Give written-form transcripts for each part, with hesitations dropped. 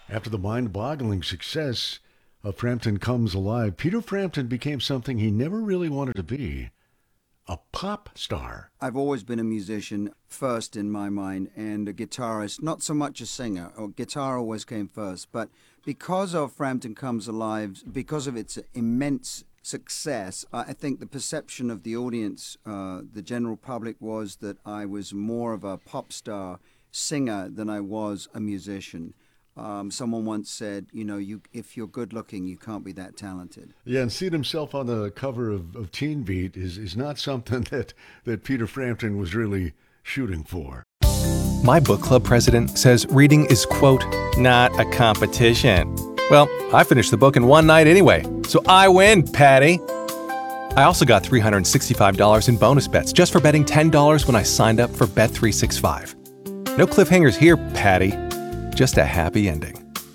After the mind-boggling success of Frampton Comes Alive, Peter Frampton became something he never really wanted to be, a pop star. I've always been a musician first in my mind and a guitarist, not so much a singer. Guitar always came first. But because of Frampton Comes Alive, because of its immense success, I think the perception of the audience, the general public, was that I was more of a pop star singer than I was a musician. Someone once said, if you're good looking, you can't be that talented. Yeah, and seeing himself on the cover of Teen Beat is not something that Peter Frampton was really shooting for. My book club president says reading is, quote, not a competition. Well, I finished the book in one night anyway, so I win, Patty. I also got $365 in bonus bets just for betting $10 when I signed up for Bet365. No cliffhangers here, Patty. Just a happy ending.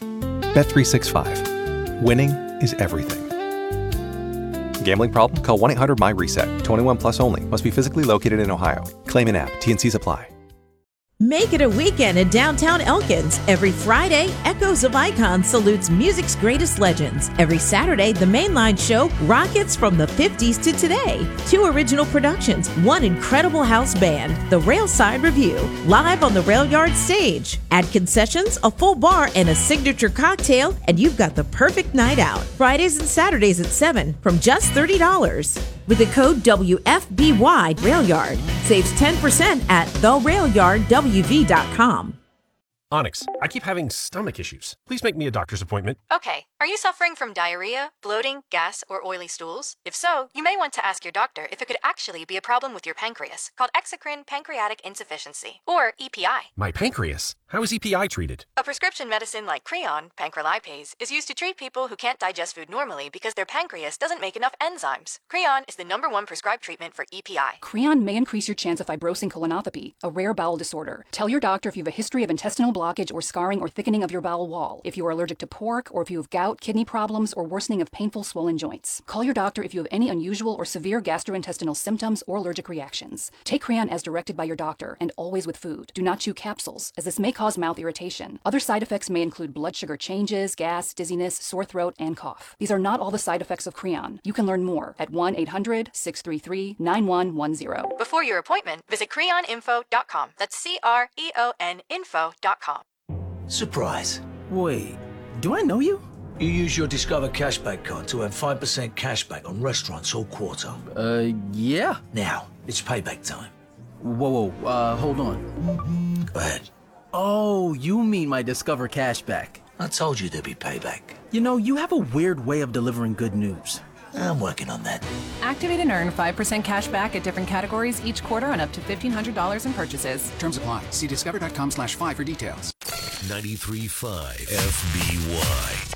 Bet365. Winning is everything. Gambling problem? Call 1-800-MY-RESET. 21 plus only. Must be physically located in Ohio. Claim in app. T&Cs apply. Make it a weekend in downtown Elkins. Every Friday, Echoes of Icons salutes music's greatest legends. Every Saturday, the Mainline Show rockets from the 50s to today. 2 original productions, 1 incredible house band, the Railside Review, live on the Rail Yard stage. Add concessions, a full bar, and a signature cocktail, and you've got the perfect night out. Fridays and Saturdays at 7 from just $30. With the code WFBY RailYard, saves 10% at therailyardwv.com. Onyx, I keep having stomach issues. Please make me a doctor's appointment. Okay, are you suffering from diarrhea, bloating, gas, or oily stools? If so, you may want to ask your doctor if it could actually be a problem with your pancreas, called exocrine pancreatic insufficiency, or EPI. My pancreas? How is EPI treated? A prescription medicine like Creon, pancrelipase, is used to treat people who can't digest food normally because their pancreas doesn't make enough enzymes. Creon is the #1 prescribed treatment for EPI. Creon may increase your chance of fibrosing colonopathy, a rare bowel disorder. Tell your doctor if you have a history of intestinal blockage or scarring or thickening of your bowel wall, if you are allergic to pork, or if you have gout, kidney problems, or worsening of painful swollen joints. Call your doctor if you have any unusual or severe gastrointestinal symptoms or allergic reactions. Take Creon as directed by your doctor and always with food. Do not chew capsules, as this may cause mouth irritation. Other side effects may include blood sugar changes, gas, dizziness, sore throat, and cough. These are not all the side effects of Creon. You can learn more at 1-800-633-9110. Before your appointment, visit creoninfo.com. That's CREON info.com. Surprise. Wait, do I know you? You use your Discover Cashback card to earn 5% cashback on restaurants all quarter. Yeah. Now, it's payback time. Whoa, hold on. Go ahead. Oh, you mean my Discover Cashback. I told you there'd be payback. You know, you have a weird way of delivering good news. I'm working on that. Activate and earn 5% cash back at different categories each quarter on up to $1,500 in purchases. Terms apply. See discover.com/5 for details. 93.5 FBY.